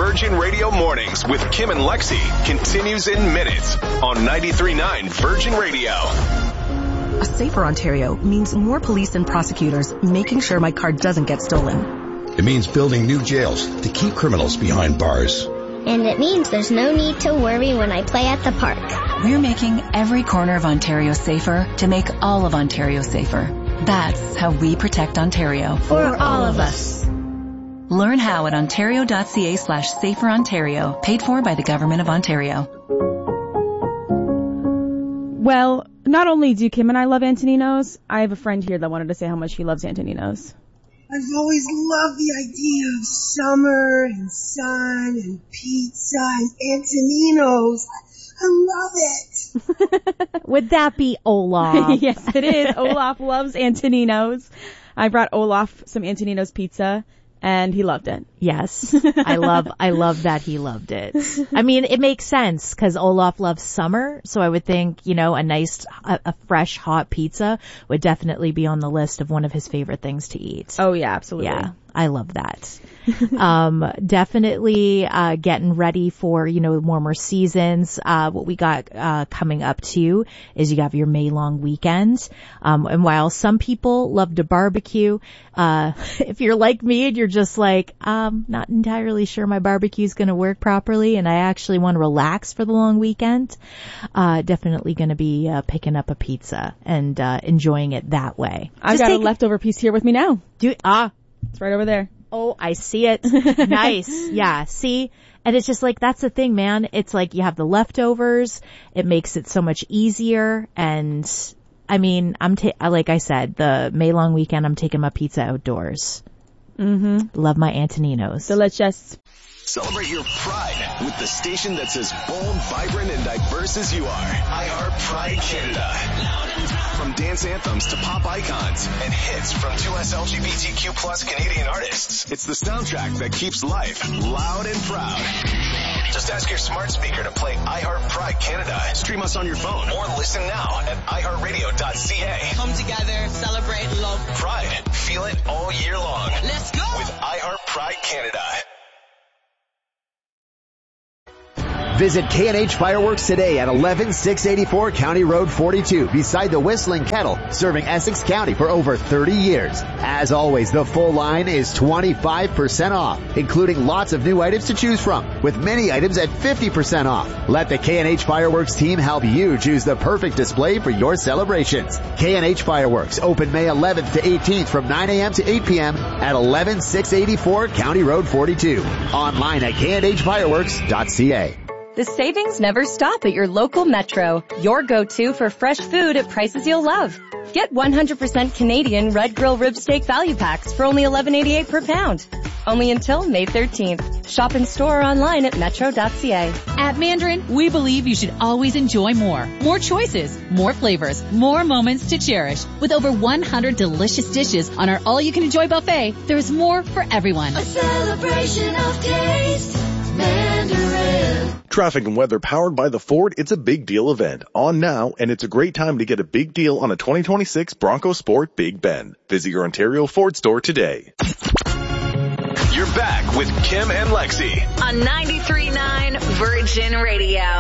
Virgin Radio Mornings with Kim and Lexi continues in minutes on 93.9 Virgin Radio. A safer Ontario means more police and prosecutors making sure my car doesn't get stolen. It means building new jails to keep criminals behind bars. And it means there's no need to worry when I play at the park. We're making every corner of Ontario safer to make all of Ontario safer. That's how we protect Ontario. For all of us. Learn how at ontario.ca/saferontario, paid for by the Government of Ontario. Well, not only do Kim and I love Antonino's, I have a friend here that wanted to say how much he loves Antonino's. I've always loved the idea of summer and sun and pizza and Antonino's. I love it. Would that be Olaf? Yes, it is. Olaf loves Antonino's. I brought Olaf some Antonino's pizza, and he loved it. Yes. I love that he loved it. I mean, it makes sense because Olaf loves summer. So I would think, a fresh hot pizza would definitely be on the list of one of his favorite things to eat. Oh yeah, absolutely. Yeah. I love that. Definitely, getting ready for, warmer seasons. What we got, coming up too is you have your May long weekend. And while some people love to barbecue, if you're like me and you're just like, not entirely sure my barbecue's going to work properly and I actually want to relax for the long weekend, definitely going to be, picking up a pizza and, enjoying it that way. I've got a leftover piece here with me now. It's right over there. Oh, I see it. Nice. Yeah. See? And it's just like, that's the thing, man. It's like you have the leftovers. It makes it so much easier. And I mean, like I said, the May long weekend, I'm taking my pizza outdoors. Mm-hmm. Love my Antonino's. Delicious. Celebrate your pride with the station that's as bold, vibrant, and diverse as you are. iHeart Pride Canada. From dance anthems to pop icons and hits from 2S LGBTQ plus Canadian artists. It's the soundtrack that keeps life loud and proud. Just ask your smart speaker to play iHeart Pride Canada. Stream us on your phone or listen now at iHeartRadio.ca. Come together, celebrate love. Pride. Feel it all year long. Let's go! With iHeart Pride Canada. Visit K&H Fireworks today at 11684 County Road 42 beside the Whistling Kettle, serving Essex County for over 30 years. As always, the full line is 25% off, including lots of new items to choose from, with many items at 50% off. Let the K&H Fireworks team help you choose the perfect display for your celebrations. K&H Fireworks, open May 11th to 18th from 9 a.m. to 8 p.m. at 11684 County Road 42. Online at knhfireworks.ca. The savings never stop at your local Metro, your go-to for fresh food at prices you'll love. Get 100% Canadian Red Grill Rib Steak Value Packs for only $11.88 per pound. Only until May 13th. Shop in store or online at metro.ca. At Mandarin, we believe you should always enjoy more. More choices, more flavors, more moments to cherish. With over 100 delicious dishes on our all-you-can-enjoy buffet, there's more for everyone. A celebration of taste. Mandarin. Traffic and weather powered by the Ford It's a Big Deal event on now, and it's a great time to get a big deal on a 2026 Bronco Sport Big Bend. Visit your Ontario Ford store today. You're back with Kim and Lexi on 93.9 Virgin Radio.